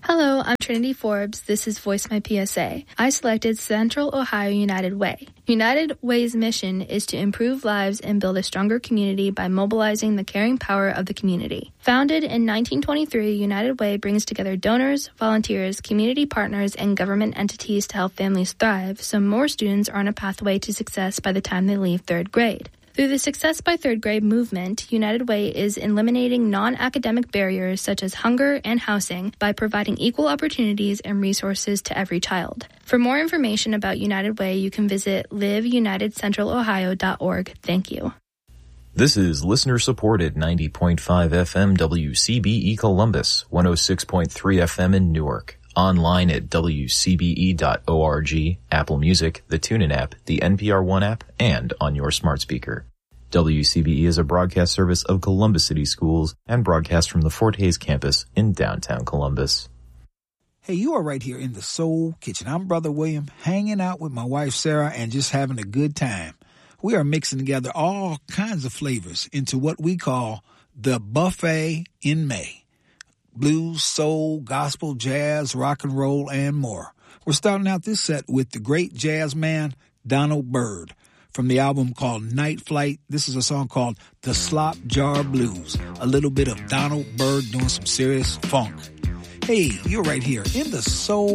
Hello, I'm Trinity Forbes. This is Voice My PSA. I selected Central Ohio United Way. United Way's mission is to improve lives and build a stronger community by mobilizing the caring power of the community. Founded in 1923, United Way brings together donors, volunteers, community partners, and government entities to help families thrive so more students are on a pathway to success by the time they leave third grade. Through the Success by Third Grade movement, United Way is eliminating non-academic barriers such as hunger and housing by providing equal opportunities and resources to every child. For more information about United Way, you can visit liveunitedcentralohio.org. Thank you. This is listener-supported 90.5 FM WCBE Columbus, 106.3 FM in Newark. Online at wcbe.org, Apple Music, the TuneIn app, the NPR One app, and on your smart speaker. WCBE is a broadcast service of Columbus City Schools and broadcast from the Fort Hays campus in downtown Columbus. Hey, you are right here in the Soul Kitchen. I'm Brother William, hanging out with my wife Sarah and just having a good time. We are mixing together all kinds of flavors into what we call the Buffet in May. Blues, soul, gospel, jazz, rock and roll, and more. We're starting out this set with the great jazz man, Donald Byrd. From the album called Night Flight, this is a song called The Slop Jar Blues. A little bit of Donald Byrd doing some serious funk. Hey, you're right here in the Soul